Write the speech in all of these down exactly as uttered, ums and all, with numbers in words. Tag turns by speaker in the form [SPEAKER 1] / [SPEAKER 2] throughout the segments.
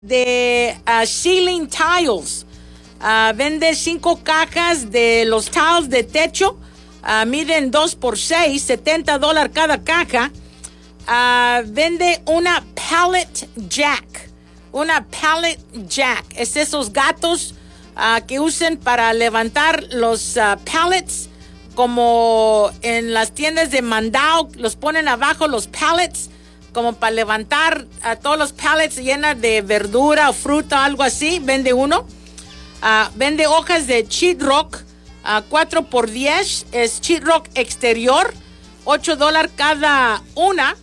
[SPEAKER 1] de uh, ceiling tiles. Uh, vende cinco cajas de los tiles de techo. Uh, miden dos por seis, setenta dólares cada caja. Uh, vende una pallet jack. Una pallet jack. Es esos gatos uh, que usan para levantar los uh, pallets. Como en las tiendas de mandado, los ponen abajo los pallets. Como para levantar a uh, todos los pallets llenos de verdura o fruta o algo así. Vende uno. Uh, vende hojas de sheetrock. Uh, cuatro por diez. Es sheetrock exterior. ocho dólares cada una.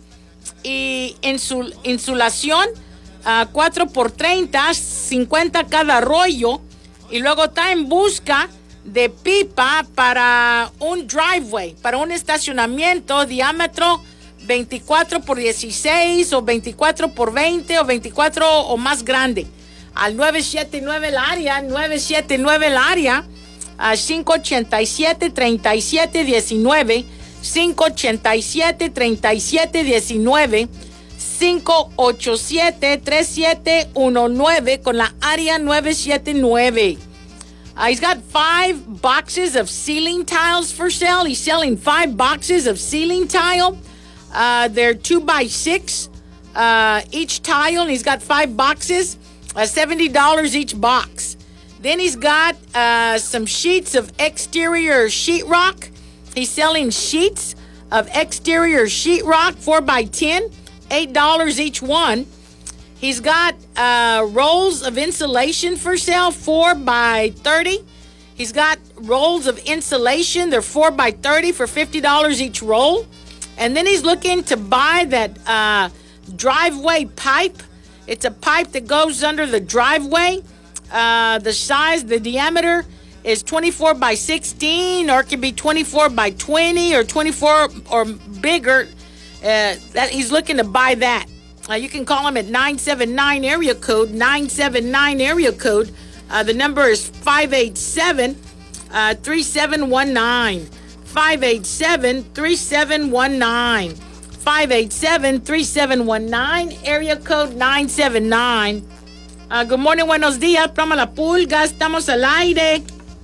[SPEAKER 1] Y insul, insulación. Uh, cuatro por treinta. cincuenta cada rollo. Y luego está en busca de pipa para un driveway. Para un estacionamiento. Diámetro veinticuatro por dieciséis. O veinticuatro por veinte. O veinticuatro o más grande. Al nueve siete nueve el área. nueve siete nueve el área. A cinco ocho siete, tres siete uno nueve. cinco ocho siete, tres siete uno nueve. cinco ocho siete, tres siete uno nueve con la área nueve siete nueve. Uh, he's got five boxes of ceiling tiles for sale. He's selling five boxes of ceiling tile. Uh, they're two by six uh, each tile. And he's got five boxes. Uh, seventy dollars each box. Then he's got uh, some sheets of exterior sheetrock. He's selling sheets of exterior sheetrock, four by ten, eight dollars each one. He's got uh, rolls of insulation for sale, four by thirty. He's got rolls of insulation. They're four by thirty for fifty dollars each roll. And then he's looking to buy that uh, driveway pipe. It's a pipe that goes under the driveway. Uh, the size, the diameter is twenty-four by sixteen, or it could be twenty-four by twenty, or twenty-four or bigger. Uh, that he's looking to buy that. Uh, you can call him at nine seven nine area code, nine seven nine area code. Uh, the number is five eight seven, three seven one nine. five eight seven, three seven one nine. five eight seven, three seven one nine, area code nine seven nine. Uh, good morning, buenos días, Plama La Pulga, estamos al aire.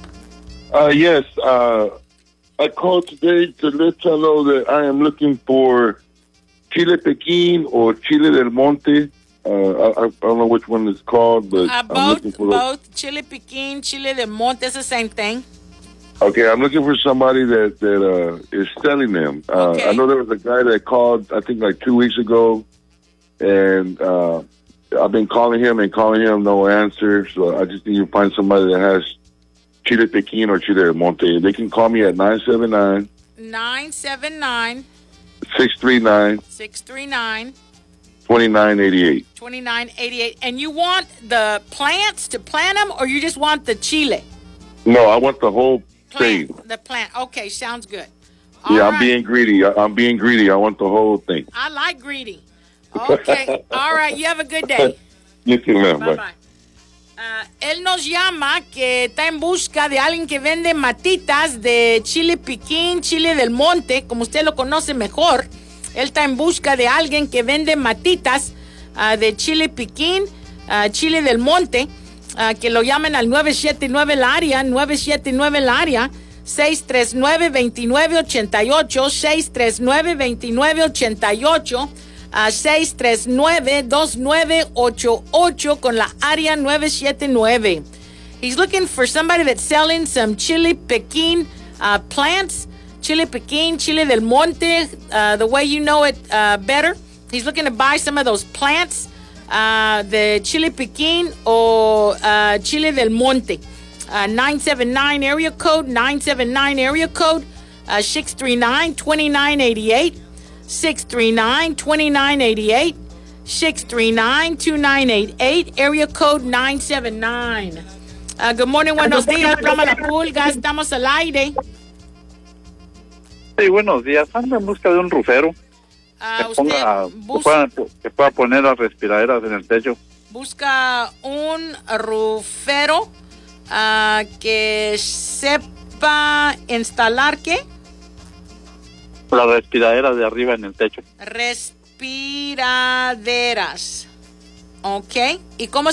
[SPEAKER 2] Uh, yes, uh, I called today to let you know that I am looking for Chile Pequín or Chile del Monte. Uh, I, I don't know which one it's called, but
[SPEAKER 1] uh, both,
[SPEAKER 2] I'm looking for
[SPEAKER 1] both those. Chile Pequín, Chile del Monte, it's the same thing.
[SPEAKER 2] Okay, I'm looking for somebody that that uh, is selling them. Uh,
[SPEAKER 1] okay.
[SPEAKER 2] I know there was a guy that called, I think, like two weeks ago, and uh, I've been calling him and calling him, no answer. So I just need to find somebody that has Chile Pequín or Chile del Monte. They can call me at nine seven nine,
[SPEAKER 1] nine seven nine,
[SPEAKER 2] six three nine,
[SPEAKER 1] six three nine,
[SPEAKER 2] two nine eight eight.
[SPEAKER 1] two nine eight eight. And you want the plants to plant them, or you just want the chile?
[SPEAKER 2] No, I want the whole
[SPEAKER 1] plant.
[SPEAKER 2] thing.
[SPEAKER 1] The plant. Okay, sounds good. All
[SPEAKER 2] yeah,
[SPEAKER 1] right.
[SPEAKER 2] I'm being greedy. I, I'm being greedy. I want the whole thing.
[SPEAKER 1] I like greedy. Okay. All right. You have a good day.
[SPEAKER 2] You too, man.
[SPEAKER 1] Bye, bye. Uh, él nos llama que está en busca de alguien que vende matitas de chile piquín, chile del monte, como usted lo conoce mejor. Él está en busca de alguien que vende matitas uh, de chile piquín, uh, chile del monte, uh, que lo llamen al nueve siete nueve el área, nueve siete nueve el área, seis tres nueve, dos nueve ocho ocho, seis tres nueve, dos nueve ocho ocho. A seis tres nueve, dos nueve ocho ocho con la área nueve siete nueve. He's looking for somebody that's selling some chile piquín uh, plants. Chile piquín, chile del monte, uh, the way you know it uh, better. He's looking to buy some of those plants, uh, the chile piquín or uh, chile del monte. Uh, nine seven nine area code, nine seven nine area code, uh, six three nine, two nine eight eight. six three nine, two nine eight eight, six three nine, two nine eight eight, area code nine seven nine. Uh, good morning, buenos días, Plama La Pulga, estamos al aire.
[SPEAKER 3] Sí, buenos días, ando en busca de un rufero
[SPEAKER 1] uh,
[SPEAKER 3] que, ponga, que, pueda, que pueda poner las respiraderas en el techo.
[SPEAKER 1] Busca un rufero uh, que sepa instalar, ¿qué?
[SPEAKER 3] Las respiraderas de arriba en el techo.
[SPEAKER 1] Respiraderas. Ok. ¿Y cómo